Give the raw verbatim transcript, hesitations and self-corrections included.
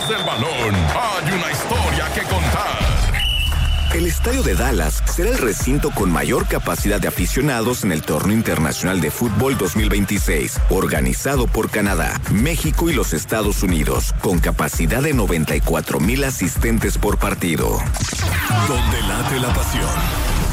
el balón, hay una historia que contar. El estadio de Dallas será el recinto con mayor capacidad de aficionados en el Torneo Internacional de Fútbol dos mil veintiséis, organizado por Canadá, México y los Estados Unidos, con capacidad de noventa y cuatro mil asistentes por partido. Donde late la pasión.